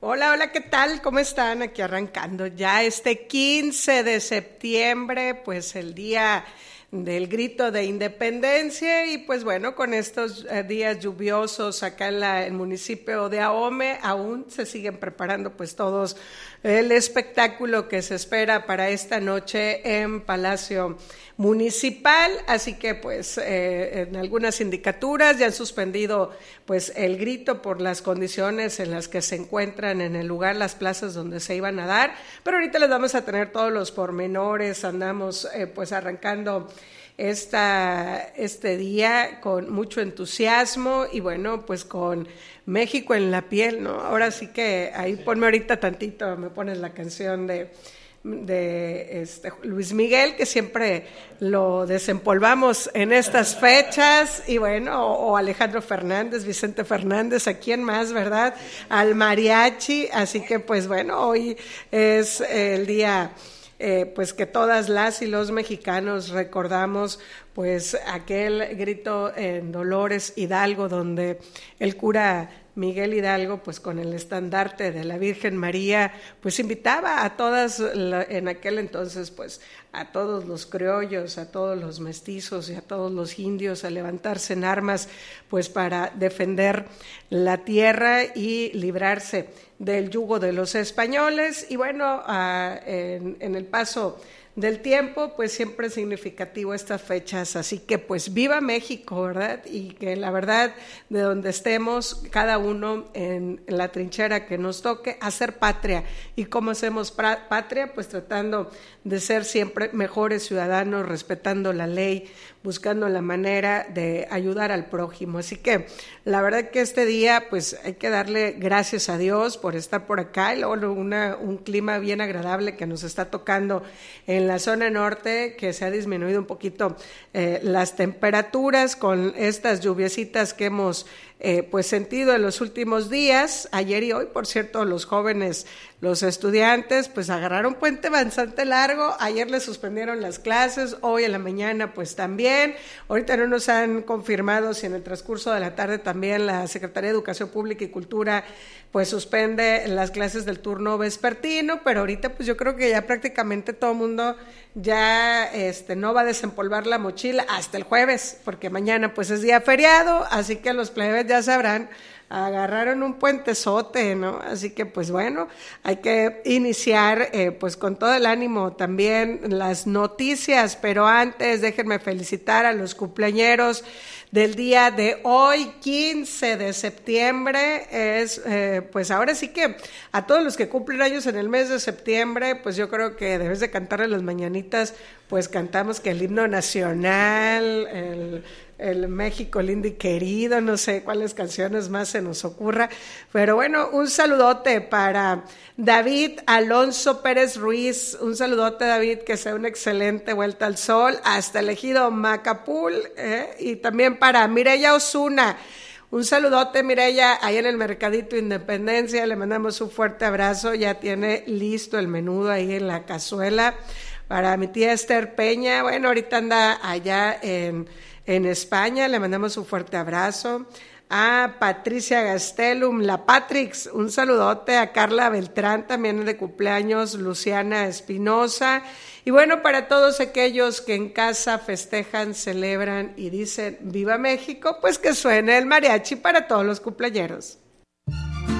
Hola, hola, ¿qué tal? ¿Cómo están? Aquí arrancando ya este 15 de septiembre, pues el día del grito de independencia y pues bueno, con estos días lluviosos acá en el municipio de Ahome, aún se siguen preparando pues todos el espectáculo que se espera para esta noche en Palacio Municipal, así que pues en algunas sindicaturas ya han suspendido pues el grito por las condiciones en las que se encuentran en el lugar, las plazas donde se iban a dar, pero ahorita les vamos a tener todos los pormenores, andamos pues arrancando este día con mucho entusiasmo y bueno, pues con México en la piel, ¿no? Ahora sí que ahí ponme ahorita tantito, me pones la canción de Luis Miguel, que siempre lo desempolvamos en estas fechas, y bueno, o Alejandro Fernández, Vicente Fernández, ¿a quién más, verdad? Al mariachi, así que pues bueno, hoy es el día pues que todas las y los mexicanos recordamos pues aquel grito en Dolores Hidalgo donde el cura Miguel Hidalgo, pues con el estandarte de la Virgen María, pues invitaba a todas, en aquel entonces, pues a todos los criollos, a todos los mestizos y a todos los indios a levantarse en armas, pues para defender la tierra y librarse del yugo de los españoles. Y bueno, en el paso del tiempo, pues siempre es significativo estas fechas, así que pues viva México, ¿verdad? Y que la verdad, de donde estemos, cada uno en la trinchera que nos toque, hacer patria. ¿Y cómo hacemos patria? Pues tratando de ser siempre mejores ciudadanos, respetando la ley, buscando la manera de ayudar al prójimo. Así que la verdad que este día pues hay que darle gracias a Dios por estar por acá y luego un clima bien agradable que nos está tocando en la zona norte, que se ha disminuido un poquito las temperaturas con estas lluviecitas que hemos pues sentido en los últimos días. Ayer y hoy, por cierto, los jóvenes, los estudiantes, pues agarraron puente bastante largo. Ayer les suspendieron las clases, hoy en la mañana pues también. Ahorita no nos han confirmado si en el transcurso de la tarde también la Secretaría de Educación Pública y Cultura pues suspende las clases del turno vespertino, pero ahorita pues yo creo que ya prácticamente todo el mundo ya no va a desempolvar la mochila hasta el jueves, porque mañana pues es día feriado, así que los plebes ya sabrán, agarraron un puentezote, ¿no? Así que pues bueno, hay que iniciar pues con todo el ánimo también las noticias, pero antes déjenme felicitar a los cumpleañeros del día de hoy, 15 de septiembre, es pues ahora sí que a todos los que cumplen años en el mes de septiembre, pues yo creo que debes de cantarle las mañanitas, pues cantamos que el himno nacional, el México lindo y querido, no sé cuáles canciones más se nos ocurra, pero bueno, un saludote para David Alonso Pérez Ruiz, un saludote David, que sea una excelente vuelta al sol, hasta el ejido Macapul, y también para Mireya Osuna, un saludote Mireya, ahí en el Mercadito Independencia, le mandamos un fuerte abrazo, ya tiene listo el menudo ahí en la cazuela. Para mi tía Esther Peña, bueno, ahorita anda allá en España, le mandamos un fuerte abrazo. A Patricia Gastelum, la Patrix, un saludote. A Carla Beltrán, también de cumpleaños, Luciana Espinosa. Y bueno, para todos aquellos que en casa festejan, celebran y dicen ¡Viva México!, pues que suene el mariachi para todos los cumpleañeros.